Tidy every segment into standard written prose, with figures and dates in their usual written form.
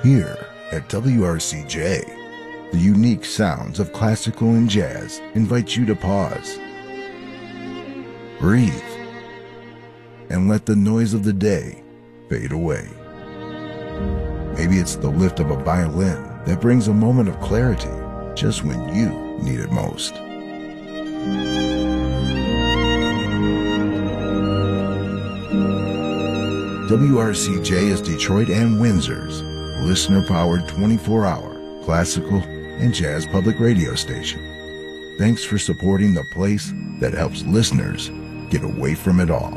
Here at WRCJ, the unique sounds of classical and jazz invite you to pause, breathe, and let the noise of the day fade away. Maybe it's the lift of a violin that brings a moment of clarity just when you need it most. WRCJ is Detroit and Windsor's listener-powered 24-hour classical and jazz public radio station. Thanks for supporting the place that helps listeners get away from it all.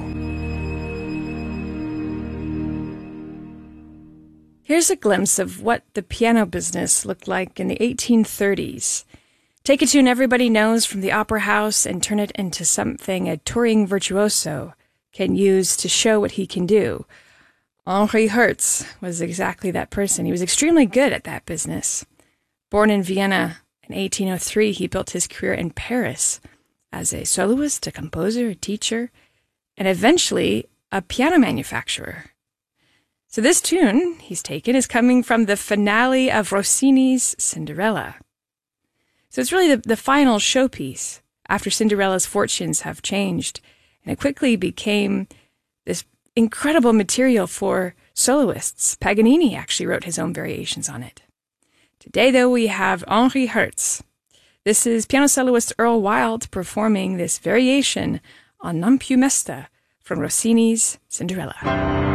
Here's a glimpse of what the piano business looked like in the 1830s. Take a tune everybody knows from the opera house and turn it into something a touring virtuoso can use to show what he can do. Henri Hertz was exactly that person. He was extremely good at that business. Born in Vienna in 1803, he built his career in Paris as a soloist, a composer, a teacher, and eventually a piano manufacturer. So this tune he's taken is coming from the finale of Rossini's Cinderella. So it's really the final showpiece after Cinderella's fortunes have changed, and it quickly became this incredible material for soloists. Paganini actually wrote his own variations on it. Today, though, we have Henri Hertz. This is piano soloist Earl Wild performing this variation on Non più mesta from Rossini's Cinderella.